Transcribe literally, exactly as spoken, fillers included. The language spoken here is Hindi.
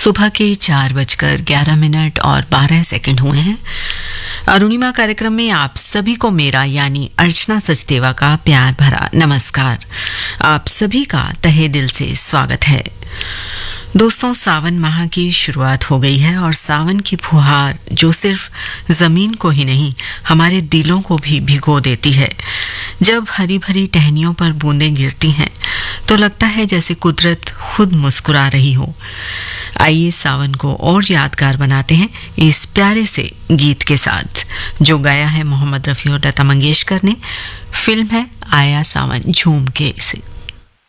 सुबह के चार बजकर ग्यारह मिनट और बारह सेकंड हुए हैं। अरुणिमा कार्यक्रम में आप सभी को मेरा यानी अर्चना सचदेवा का प्यार भरा नमस्कार। आप सभी का तहे दिल से स्वागत है। दोस्तों, सावन माह की शुरुआत हो गई है और सावन की फुहार जो सिर्फ जमीन को ही नहीं हमारे दिलों को भी भिगो देती है। जब हरी भरी टहनियों पर बूंदें गिरती हैं तो लगता है जैसे कुदरत खुद मुस्कुरा रही हो। आइए सावन को और यादगार बनाते हैं इस प्यारे से गीत के साथ, जो गाया है मोहम्मद रफ़ी और लता मंगेशकर ने। फिल्म है आया सावन झूम के से।